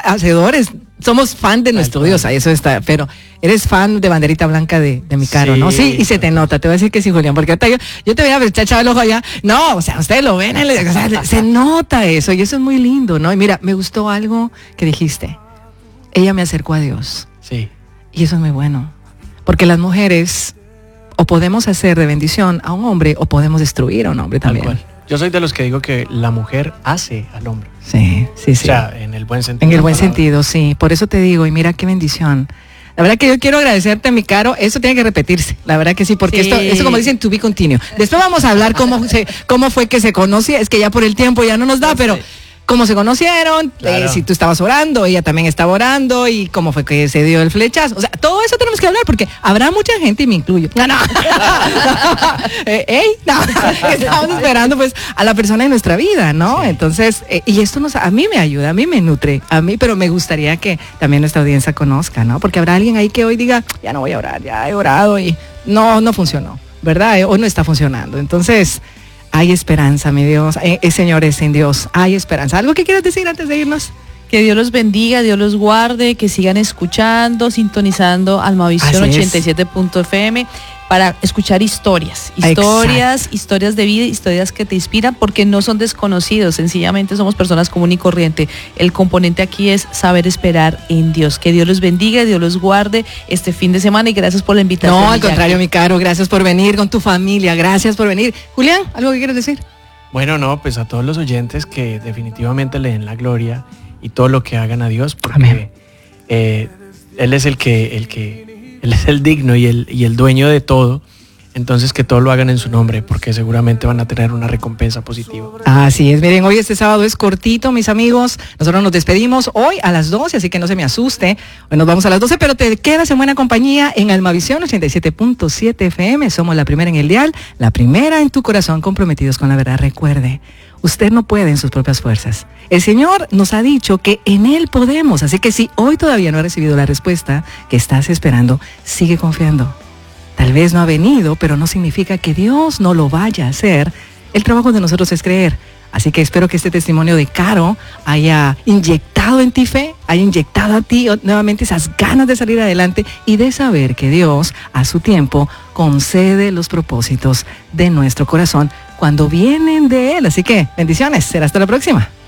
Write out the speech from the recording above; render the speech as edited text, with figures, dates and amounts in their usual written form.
hacedores, somos fan de nuestro Dios, eso está, pero eres fan de banderita blanca de mi Caro, ¿no? Sí, y se te nota, te voy a decir que sí, Julián, porque ahorita yo te voy a echar el ojo allá, no, o sea, ustedes lo ven, o sea, se nota eso, y eso es muy lindo, ¿no? Y mira, me gustó algo que dijiste, ella me acercó a Dios. Sí. Y eso es muy bueno, porque las mujeres o podemos hacer de bendición a un hombre o podemos destruir a un hombre también. Tal cual. Yo soy de los que digo que la mujer hace al hombre. Sí. O sea, en el buen sentido. En el buen sentido, sí. Por eso te digo, y mira qué bendición. La verdad que yo quiero agradecerte, mi Caro. Eso tiene que repetirse. La verdad que sí, porque esto como dicen, to be continuo. Después vamos a hablar cómo fue que se conoció. Es que ya por el tiempo ya no nos da, pero cómo se conocieron, claro. Si tú estabas orando, ella también estaba orando, y cómo fue que se dio el flechazo. O sea, todo eso tenemos que hablar, porque habrá mucha gente, y me incluyo. No. Estamos esperando pues a la persona en nuestra vida, ¿no? Sí. Entonces, y esto a mí me ayuda, a mí me nutre, pero me gustaría que también nuestra audiencia conozca, ¿no? Porque habrá alguien ahí que hoy diga, ya no voy a orar, ya he orado y no funcionó, ¿verdad? O no está funcionando. Entonces, hay esperanza, mi Dios, señores, en Dios, hay esperanza. ¿Algo que quieras decir antes de irnos? Que Dios los bendiga, Dios los guarde, que sigan escuchando, sintonizando Almavisión 87.fm para escuchar historias de vida, historias que te inspiran, porque no son desconocidos, sencillamente somos personas común y corriente. El componente aquí es saber esperar en Dios. Que Dios los bendiga, Dios los guarde este fin de semana, y gracias por la invitación. No, al contrario, mi Caro, gracias por venir con tu familia, gracias por venir. Julián, ¿algo que quieres decir? Bueno, no, pues a todos los oyentes que definitivamente le den la gloria y todo lo que hagan a Dios, porque Él es Él es el digno y el dueño de todo. Entonces que todo lo hagan en su nombre, porque seguramente van a tener una recompensa positiva. Así es, miren, hoy este sábado es cortito, mis amigos. Nosotros nos despedimos hoy a las 12, así que no se me asuste. Hoy nos vamos a las 12, pero te quedas en buena compañía en Almavisión 87.7 FM. Somos la primera en el dial, la primera en tu corazón, comprometidos con la verdad. Recuerde, usted no puede en sus propias fuerzas. El Señor nos ha dicho que en Él podemos, así que si hoy todavía no has recibido la respuesta que estás esperando, sigue confiando. Tal vez no ha venido, pero no significa que Dios no lo vaya a hacer. El trabajo de nosotros es creer. Así que espero que este testimonio de Caro haya inyectado en ti fe, haya inyectado a ti nuevamente esas ganas de salir adelante y de saber que Dios, a su tiempo, concede los propósitos de nuestro corazón cuando vienen de Él. Así que bendiciones. Será hasta la próxima.